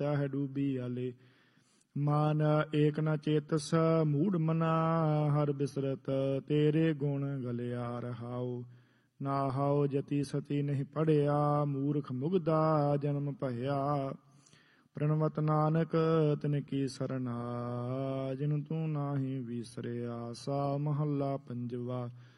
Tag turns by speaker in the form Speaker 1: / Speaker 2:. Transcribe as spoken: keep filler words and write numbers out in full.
Speaker 1: ਹੈ ਡੂਬੀ ਆਲੇ। ਮਾਨ ਏਕ ਨ ਚੇਤਸ ਮੂੜ ਮਨਾ ਹਰ ਬਿਸਰਤ ਤੇਰੇ ਗੁਣ ਗਲਿਆ ਰਹਾਉ। ਨਾਹਾਉ ਜਤੀ ਸਤੀ ਨਹੀਂ ਪੜਿਆ ਮੂਰਖ ਮੁਗਦਾ ਜਨਮ ਭਇਆ। ਪ੍ਰਣਵਤ ਨਾਨਕ ਤਿਨ ਕੀ ਸਰਨਾ ਜਿਨ ਤੂੰ ਨਾਹੀ ਵਿਸਰਿਆ। ਸਾ ਮਹੱਲਾ ਪੰਜਵਾ।